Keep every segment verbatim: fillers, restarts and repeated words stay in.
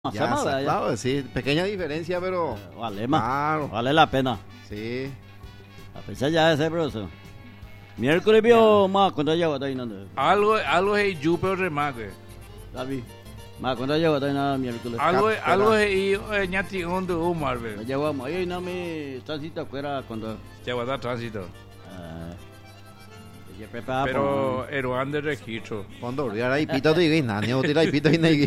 Ya, Hacemos, sa- ya. claro, sí, pequeña diferencia, pero Eh, Vale, más. claro, Vale la pena. sí. A pesar ya de ese proceso. Miércoles vio más cuando llegó hasta ahí no. Algo, algo es el yupe o remate. David. Más cuando llegó hasta ahí nada miércoles. Algo, Captura. algo es el ñati de Umar, No ve. llegamos ahí no me transito fuera cuando Lleva tránsito. eh ella prepara Pero eran de registro. Cuando olvidar ahí pito te digo, nada, no tira ahí pito y negui.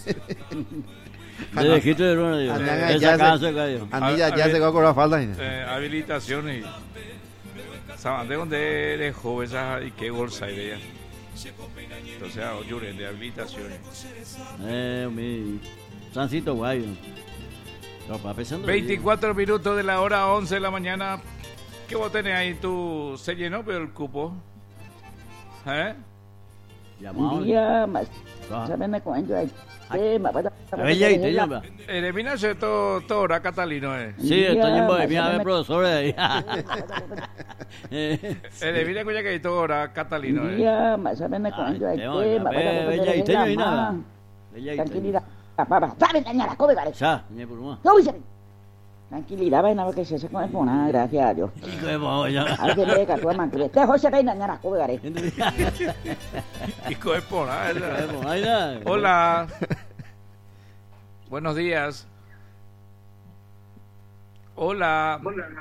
de registro de Runa digo. Andan Esa allá, casa se- cayó. A mí ya, A- ya a se ver. va a cobrar falta. ¿no? Eh, habilitaciones. ¿Sabes de dónde eres joven esa y qué bolsa hay de ella? Entonces, ah, Yuren, de habilitaciones. Eh, mi transito guayo. Pero para pensando veinticuatro minutos de la hora once de la mañana. ¿Qué vos tenés ahí? ¿Tú se llenó pero el cupo? ¿Eh? llamado. Iya, Mas. Ah. Sabi na kung ano ay. Eh, mapata. Ella y te llama. Eh, mira, se todo, todo hora catalino, eh. Sí, estoy en bohemia Ya, de me- profesor ahí. Eh, Eh, mira, cuya que hay todo hora catalino, eh. Iya, mas sabi na kung Ay, ano ay. tengo, Eh, ya, mapata. ve, ella y te llama y nada. Ella y te Tranquilidad. Papá, sabi na niya, ako gare. Ya, ni por más. Yo sabi. Tranquilidad, vaina porque se hace con el pona, gracias a Dios. Hijo de boya. Al que le catuó mancle. Te José vaina niya, ako gare. Hijo de porra, ¿verdad? Ahí nada. Hola. Buenos días. Hola.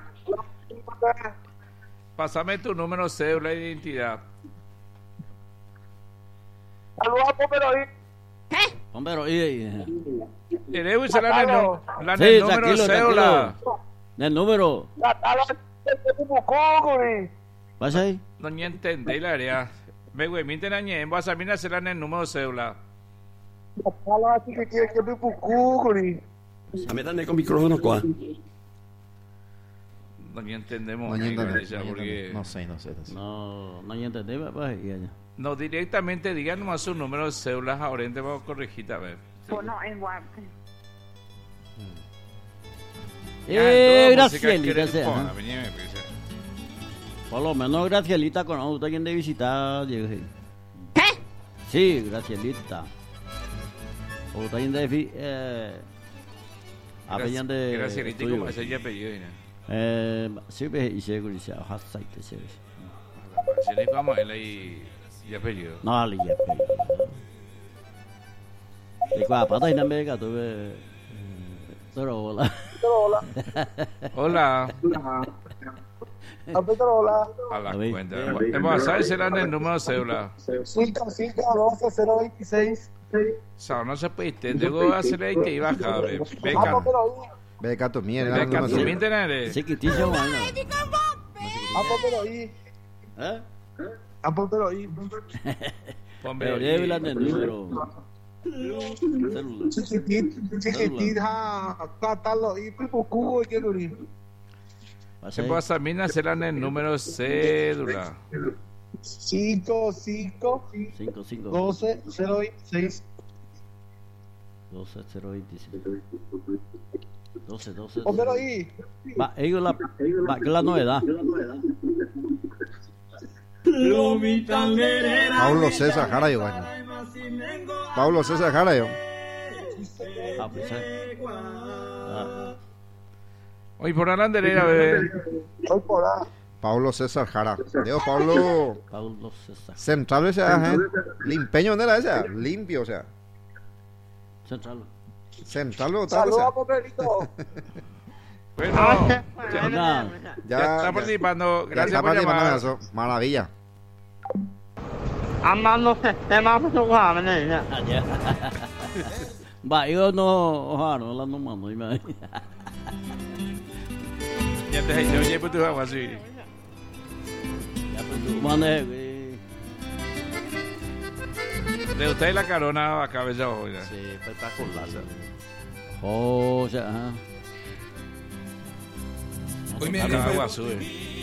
Pásame tu número, cédula e identidad. Hombre, y, y, Eres la la la Sí, número tranquilo, cédula. el número. ¿Vas ahí? No ni entendí la área. Me güey, mi tenañe, vas a mirar será el número cédula. Métame con micrófono, ¿cuál? No ni entendemos. No, qué entiendo, iglesia, no, porque- entiendo. No sé, no sé. no sé. No, no entendí, papá. Y allá. No, directamente digan nomás su número de cédula ahora te vamos a corregir a ver. Bueno, en Guam. Eh, Ya, música Gracielita, que sea, pon, ajá. venime, pues, eh. Por lo menos Gracielita con auto alguien de visitar. Diego, sí. ¿Qué? Sí, Gracielita. O alguien de fi- eh Apellan de Gracielita, estudio. ¿cómo es ese apellido? ¿no? Eh, sí, ve y seguro y se hasaite se ve. Si le vamos a él ahí y apellido. No, ali ya pe. De qua pata ina me ka to be. Pero hola. Hola. A la A ver. cuenta. Vamos a ver si dan el número de cédula. cinco cinco doce cero veintiséis. Sao, no se puede entender. Luego hacer ahí que iba a caber. Beca. Vamos, pero ahí. Beca tu mierda. Beca, no ¿tú sé. me entiendes? Sí que tiene una. Vamos, pero ahí. ¿Eh? Vamos, pero ahí. Ponme Pero ahí. debe la del número. Celular. Chiquitito, chiquitito, catalo ahí. Pipucugo, ¿qué querés? Vas Se ahí. pasa, mina, serán el número de cédula. cinco cinco cinco cinco doce cero veintiséis. doce cero veintiséis. doce doce. Vamos, pero ahí. Va, ellos la va que la novedad. Pablo César Jara yo, bueno. Pablo César Jara yo. Ah, pues eh. Ah, Oye, por la andera, bebé. Soy por ahí. Pablo César Jara. Digo, Pablo Paulo César. Central, o sea, gente. Limpeño, ¿dónde era esa? Limpio, o sea. Central. Central, o tal, o Saludos, sea. papelito. Bueno, ya, Nada. ya está participando. Ya Gracias está por participando en llamar. eso. Maravilla. Allá. Va, yo no, ojalá, no la no mando, dime ahí. Ya te he oye, pues tú vas así. Ya pues tú mande, güey. De usted la carona a cabeza hoy. Sí, espectacular. Oh, o sea, ajá. Hoy me agua sube.